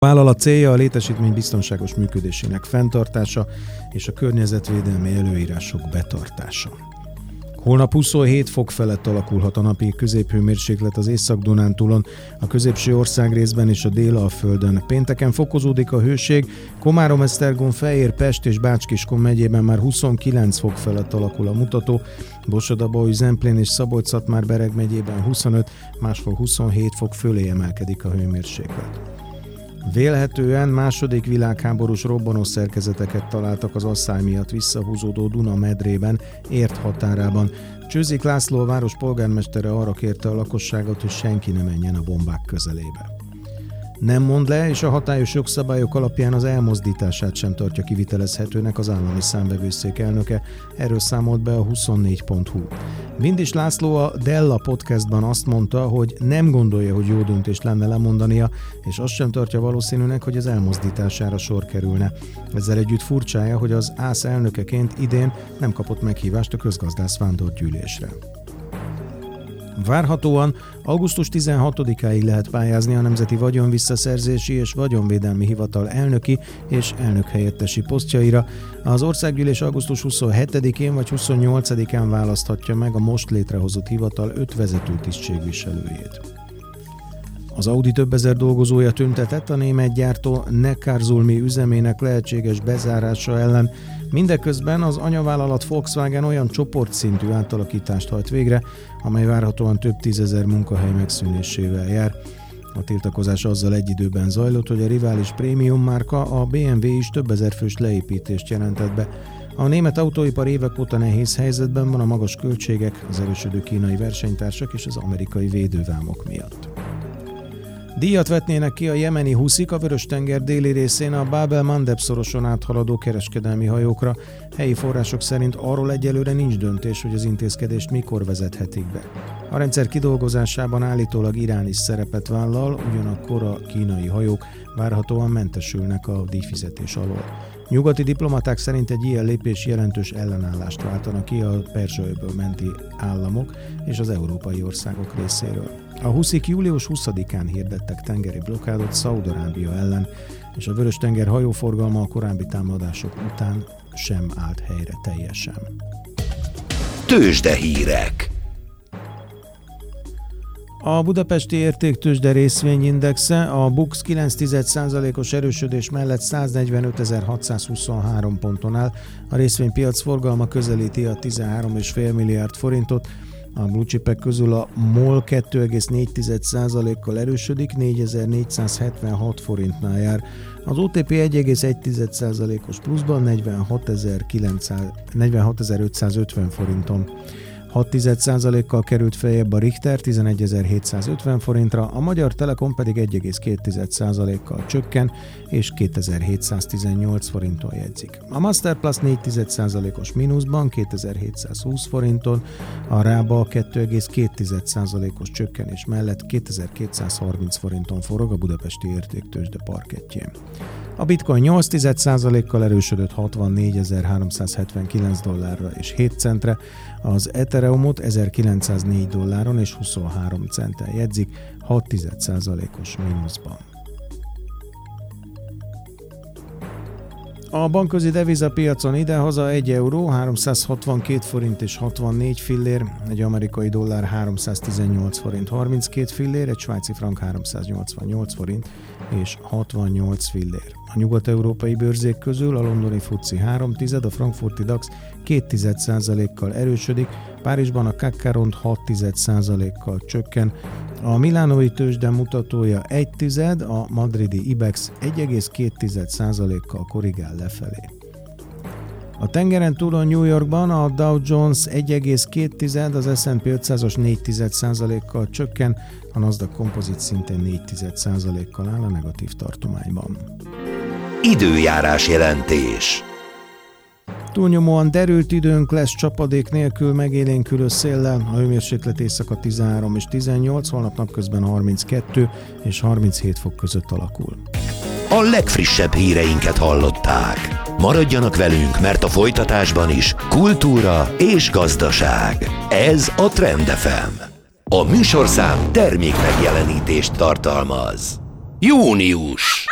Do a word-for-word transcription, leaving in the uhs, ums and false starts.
A vállalat célja a létesítmény biztonságos működésének fenntartása és a környezetvédelmi előírások betartása. Holnap huszonhét fok felett alakulhat a napi középhőmérséklet az Észak-Dunántúlon, a középső országrészben és a Dél-Alföldön. Pénteken fokozódik a hőség, Komárom, Esztergom, Fejér, Pest és Bács-Kiskun megyében már huszonkilenc fok felett alakul a mutató, Borsod-Abaúj, Zemplén és Szabolcs-Szatmár-Bereg megyében huszonöt, máshol huszonhét fok fölé emelkedik a hőmérséklet. Vélhetően második világháborús robbanó szerkezeteket találtak az asszály miatt visszahúzódó Duna medrében, Érd határában. Csőzik László, a város polgármestere arra kérte a lakosságot, hogy senki ne menjen a bombák közelébe. Nem mond le, és a hatályos jogszabályok alapján az elmozdítását sem tartja kivitelezhetőnek az állami számvevőszék elnöke, erről számolt be a huszonnégy pont hu. Vindis László a Della podcastban azt mondta, hogy nem gondolja, hogy jó döntés lenne lemondania, és azt sem tartja valószínűnek, hogy az elmozdítására sor kerülne. Ezzel együtt furcsája, hogy az ÁSZ elnökeként idén nem kapott meghívást a közgazdász vándorgyűlésre. Várhatóan augusztus tizenhatodikáig lehet pályázni a Nemzeti Vagyonvisszaszerzési és Vagyonvédelmi Hivatal elnöki és elnökhelyettesi posztjaira. Az országgyűlés augusztus huszonhetedikén vagy huszonnyolcadikán választhatja meg a most létrehozott hivatal öt vezető tisztségviselőjét. Az Audi több ezer dolgozója tüntetett a német gyártó Neckarsulmi üzemének lehetséges bezárása ellen. Mindeközben az anyavállalat Volkswagen olyan csoportszintű átalakítást hajt végre, amely várhatóan több tízezer munkahely megszűnésével jár. A tiltakozás azzal egy időben zajlott, hogy a rivális prémium márka, a bé em vé is több ezer fős leépítést jelentett be. A német autóipar évek óta nehéz helyzetben van a magas költségek, az erősödő kínai versenytársak és az amerikai védővámok miatt. Díjat vetnének ki a jemeni huszik a Vörös-tenger déli részén a Bab el-Mandeb szoroson áthaladó kereskedelmi hajókra. Helyi források szerint arról egyelőre nincs döntés, hogy az intézkedést mikor vezethetik be. A rendszer kidolgozásában állítólag Irán is szerepet vállal, ugyanakkor a kínai hajók várhatóan mentesülnek a díjfizetés alól. Nyugati diplomaták szerint egy ilyen lépés jelentős ellenállást váltana ki a Perzsa-öböl menti államok és az európai országok részéről. A huszik július huszadikán hirdettek tengeri blokkádot Szaúd-Arábia ellen, és a Vörös-tenger hajóforgalma a korábbi támadások után sem állt helyre teljesen. Tőzsdehírek. A budapesti értéktőzsde részvényindexe a BUX kilenc egész egy százalékos erősödés mellett száznegyvenötezer-hatszázhuszonhárom ponton áll, a részvénypiac forgalma közelíti a tizenhárom egész öt milliárd forintot, a blue chipek közül a MOL kettő egész négy százalékkal erősödik, négyezer-négyszázhetvenhat forintnál jár. Az o té pé egy egész egy százalékos pluszban negyvenhatezer-ötszázötven forinton. hat százalékkal került feljebb a Richter tizenegyezer-hétszázötven forintra, a Magyar Telekom pedig egy egész két százalékkal csökken és kétezer-hétszáztizennyolc forinton jegyzik. A Masterplus négy százalékos mínuszban kétezer-hétszázhúsz forinton, a Rába kettő egész két százalékos csökkenés mellett kétezer-kétszázharminc forinton forog a budapesti értéktőzsde parkettjén. A Bitcoin nyolc százalékkal erősödött hatvannégyezer-háromszázhetvenkilenc dollárra és hét centre, az Ethereumot ezerkilencszáznégy dolláron és huszonhárom centtel jegyzik, hat százalékos mínuszban. A bankközi devizapiacon idehaza egy euró háromszázhatvankét forint és hatvannégy fillér, egy amerikai dollár háromszáztizennyolc forint harminckét fillér, egy svájci frank háromszáznyolcvannyolc forint és hatvannyolc fillér. A nyugat-európai bőrzék közül a londoni fuci három tized, a frankfurti dax két százalékkal erősödik, Párizsban a cé á cé ront hat százalékkal csökken, a milánói tőzsde mutatója egy tized, a madridi ibex egy egész két százalékkal korrigál lefelé. A tengeren túlon New Yorkban a Dow Jones egy egész két tized, az es and pé ötszázas négy százalékkal csökken, a Nasdaq Composite szintén négy százalékkal áll a negatív tartományban. Időjárás jelentés. Túlnyomóan derült időnk lesz csapadék nélkül, megélénkülő széllel, a hőmérséklet éjszaka tizenhárom és tizennyolc, holnap napközben harminckettő és harminchét fok között alakul. A legfrissebb híreinket hallották. Maradjanak velünk, mert a folytatásban is kultúra és gazdaság. Ez a Trend ef em. A műsorszám termék megjelenítést tartalmaz. Június.